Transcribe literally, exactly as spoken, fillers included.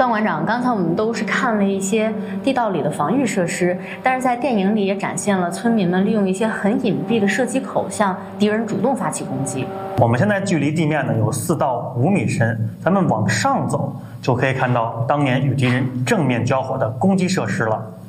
段馆长，刚才我们都是看了一些地道里的防御设施，但是在电影里也展现了村民们利用一些很隐蔽的射击口向敌人主动发起攻击。 我们现在距离地面呢有四到五米深，咱们往上走就可以看到当年与敌人正面交火的攻击设施了。